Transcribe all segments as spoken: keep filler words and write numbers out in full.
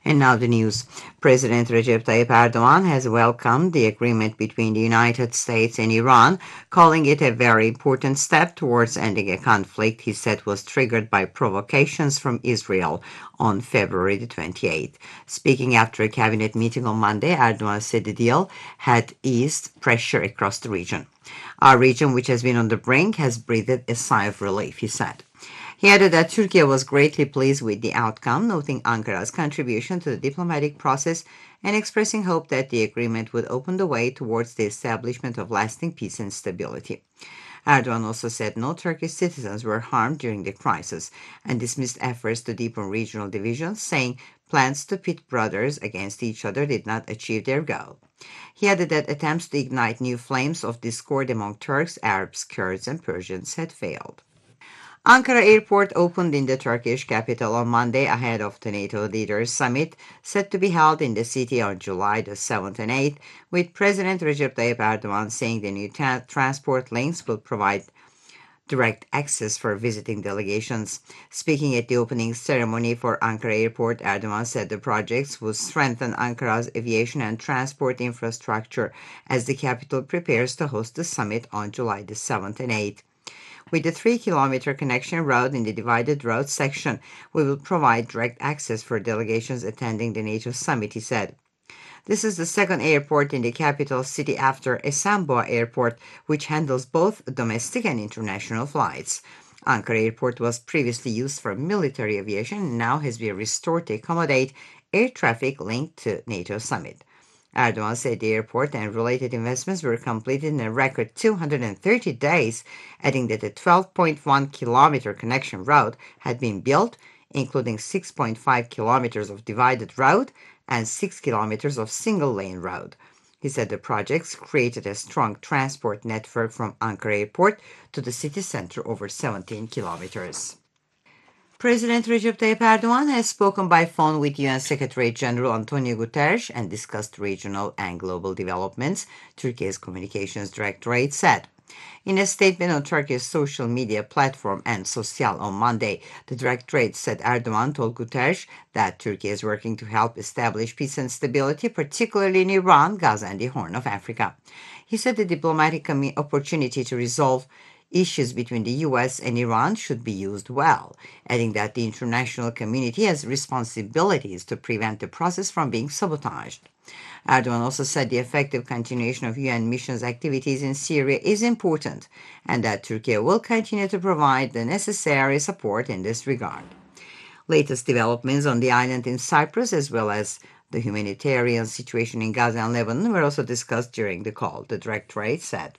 And now the news. President Recep Tayyip Erdogan has welcomed the agreement between the United States and Iran, calling it a very important step towards ending a conflict he said was triggered by provocations from Israel on February the twenty-eighth. Speaking after a cabinet meeting on Monday, Erdogan said the deal had eased pressure across the region. Our region, which has been on the brink, has breathed a sigh of relief, he said. He added that Turkey was greatly pleased with the outcome, noting Ankara's contribution to the diplomatic process and expressing hope that the agreement would open the way towards the establishment of lasting peace and stability. Erdogan also said no Turkish citizens were harmed during the crisis and dismissed efforts to deepen regional divisions, saying plans to pit brothers against each other did not achieve their goal. He added that attempts to ignite new flames of discord among Turks, Arabs, Kurds, and Persians had failed. Ankara Airport opened in the Turkish capital on Monday ahead of the NATO Leaders Summit set to be held in the city on July the seventh and eighth, with President Recep Tayyip Erdogan saying the new tra- transport links will provide direct access for visiting delegations. Speaking at the opening ceremony for Ankara Airport, Erdogan said the projects will strengthen Ankara's aviation and transport infrastructure as the capital prepares to host the summit on July the seventh and eighth. With the three-kilometer connection road in the divided road section, we will provide direct access for delegations attending the NATO summit, he said. This is the second airport in the capital city after Esenboğa Airport, which handles both domestic and international flights. Ankara Airport was previously used for military aviation and now has been restored to accommodate air traffic linked to NATO summit. Erdogan said the airport and related investments were completed in a record two hundred thirty days, adding that a twelve point one kilometer connection road had been built, including six point five kilometers of divided road and six kilometers of single-lane road. He said the projects created a strong transport network from Ankara Airport to the city center over seventeen kilometers. President Recep Tayyip Erdogan has spoken by phone with U N Secretary-General Antonio Guterres and discussed regional and global developments, Turkey's Communications Directorate said. In a statement on Turkey's social media platform and Sosyal on Monday, the Directorate said Erdogan told Guterres that Turkey is working to help establish peace and stability, particularly in Iran, Gaza, and the Horn of Africa. He said the diplomatic opportunity to resolve issues between the U S and Iran should be used well, adding that the international community has responsibilities to prevent the process from being sabotaged. Erdogan also said the effective continuation of U N missions activities in Syria is important and that Turkey will continue to provide the necessary support in this regard. Latest developments on the island in Cyprus, as well as the humanitarian situation in Gaza and Lebanon, were also discussed during the call, the Directorate said.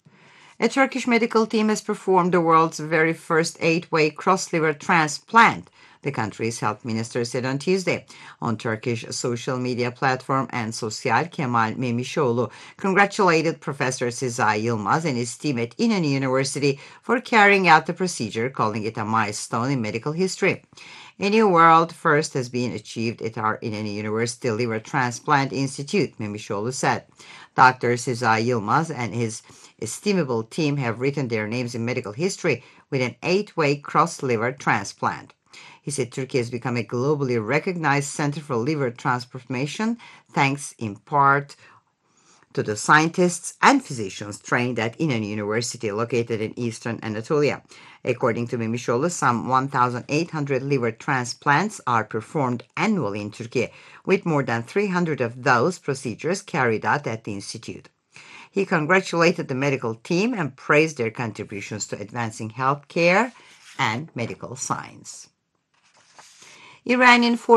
A Turkish medical team has performed the world's very first eight-way cross-liver transplant, the country's health minister said on Tuesday. On Turkish social media platform and Sosyal, Kemal Memişoğlu congratulated Professor Sezai Yılmaz and his team at İnönü University for carrying out the procedure, calling it a milestone in medical history. A new world first has been achieved at our İnönü University Liver Transplant Institute, Memişoğlu said. Doctor Sezai Yılmaz and his estimable team have written their names in medical history with an eight-way cross-liver transplant. He said Turkey has become a globally recognized center for liver transformation, thanks in part to the scientists and physicians trained at İnönü University, located in eastern Anatolia. According to Memişoğlu, some one thousand eight hundred liver transplants are performed annually in Turkey, with more than three hundred of those procedures carried out at the institute. He congratulated the medical team and praised their contributions to advancing health care and medical science. Iranian